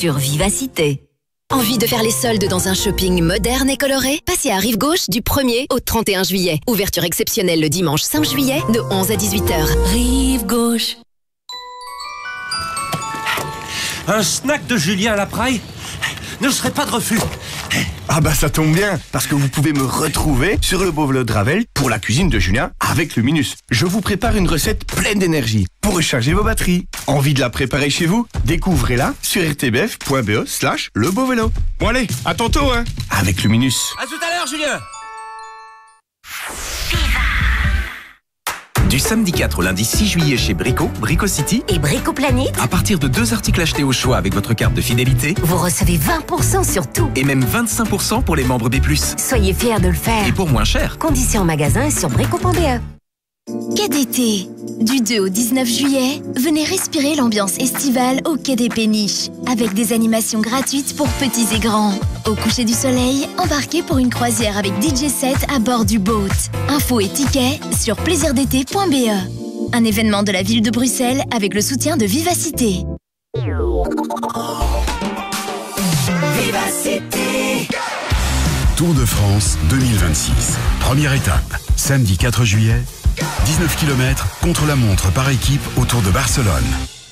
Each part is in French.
sur Vivacité. Envie de faire les soldes dans un shopping moderne et coloré? Passez à Rive Gauche du 1er au 31 juillet. Ouverture exceptionnelle le dimanche 5 juillet de 11 à 18h. Rive Gauche. Un snack de Julien à la Praille ne serait pas de refus. Ah bah ça tombe bien, parce que vous pouvez me retrouver sur le Beau Vélo de Ravel pour la cuisine de Julien avec Luminus. Je vous prépare une recette pleine d'énergie pour recharger vos batteries. Envie de la préparer chez vous? Découvrez-la sur rtbf.be/lebeauvélo. Bon allez, à tantôt hein, avec Luminus. À tout à l'heure Julien. Du samedi 4 au lundi 6 juillet chez Brico City Et Brico Planet, à partir de 2 articles achetés au choix avec votre carte de fidélité, vous recevez 20% sur tout. et même 25% pour les membres B+. Soyez fiers de le faire. Et pour moins cher. Conditions en magasin et sur brico.be. Quai d'été. Du 2 au 19 juillet, venez respirer l'ambiance estivale au Quai des Péniches, avec des animations gratuites pour petits et grands. Au coucher du soleil, embarquez pour une croisière avec DJ set à bord du boat. Infos et tickets sur plaisirdété.be. Un événement de la ville de Bruxelles avec le soutien de Vivacité. Vivacité. Tour de France 2026. Première étape, samedi 4 juillet, 19 km contre-la-montre par équipe autour de Barcelone.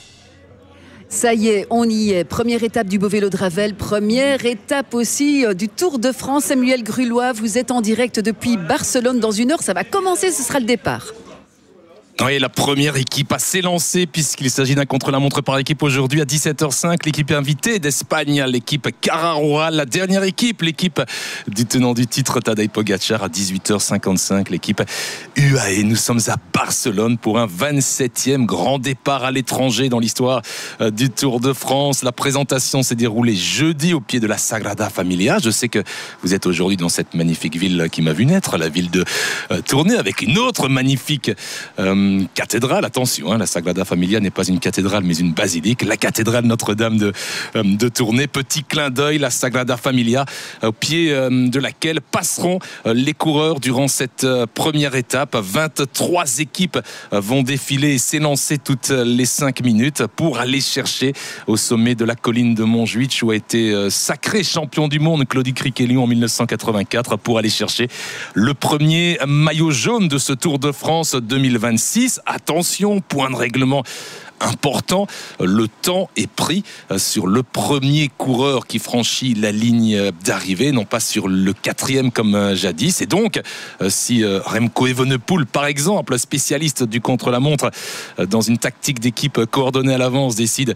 Ça y est, on y est. Première étape du Beau Vélo de Ravel, première étape aussi du Tour de France. Samuel Grulois, vous êtes en direct depuis Barcelone. Dans une heure, ça va commencer, ce sera le départ. Oui, la première équipe à s'élancer puisqu'il s'agit d'un contre-la-montre par équipe aujourd'hui à 17h05. L'équipe invitée d'Espagne, l'équipe Carrera, la dernière équipe, l'équipe du tenant du titre Tadej Pogacar à 18h55, l'équipe UAE. Nous sommes à Barcelone pour un 27e grand départ à l'étranger dans l'histoire du Tour de France. La présentation s'est déroulée jeudi au pied de la Sagrada Familia. Je sais que vous êtes aujourd'hui dans cette magnifique ville qui m'a vu naître, la ville de Tournai, avec une autre magnifique cathédrale. Attention, la Sagrada Familia n'est pas une cathédrale mais une basilique. La cathédrale Notre-Dame de Tournai. Petit clin d'œil, la Sagrada Familia, au pied de laquelle passeront les coureurs durant cette première étape. 23 équipes vont défiler et s'élancer toutes les 5 minutes pour aller chercher au sommet de la colline de Montjuïc où a été sacré champion du monde Claudio Criquelion en 1984, pour aller chercher le premier maillot jaune de ce Tour de France 2026. Attention, point de règlement important, le temps est pris sur le premier coureur qui franchit la ligne d'arrivée, non pas sur le 4e comme jadis. Et donc, si Remco Evenepoel, par exemple, spécialiste du contre-la-montre, dans une tactique d'équipe coordonnée à l'avance, décide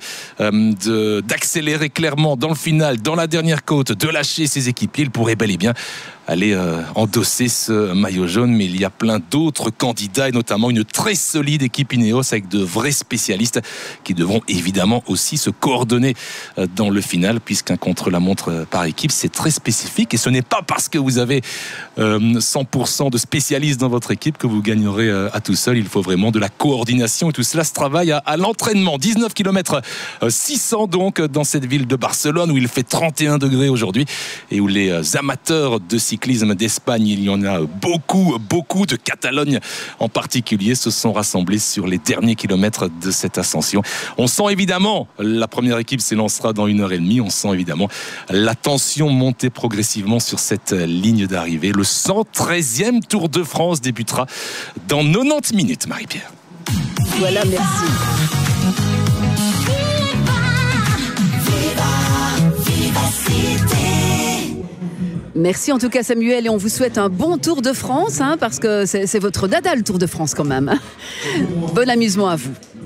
d'accélérer clairement dans le final, dans la dernière côte, de lâcher ses équipiers, il pourrait bel et bien aller endosser ce maillot jaune. Mais il y a plein d'autres candidats, et notamment une très solide équipe Ineos avec de vrais spécialistes qui devront évidemment aussi se coordonner dans le final, puisqu'un contre-la-montre par équipe, c'est très spécifique, et ce n'est pas parce que vous avez 100% de spécialistes dans votre équipe que vous gagnerez à tout seul. Il faut vraiment de la coordination, et tout cela se travaille à l'entraînement. 19 km 600 donc dans cette ville de Barcelone où il fait 31 degrés aujourd'hui et où les amateurs de cyclisme d'Espagne, il y en a beaucoup de Catalogne en particulier, se sont rassemblés sur les derniers kilomètres de cette ascension. On sent évidemment, la première équipe s'élancera dans 1h30, on sent évidemment la tension monter progressivement sur cette ligne d'arrivée. Le 113e Tour de France débutera dans 90 minutes, Marie-Pierre. Voilà, merci. Merci en tout cas Samuel, et on vous souhaite un bon Tour de France, parce que c'est votre dada le Tour de France quand même. Bon amusement à vous.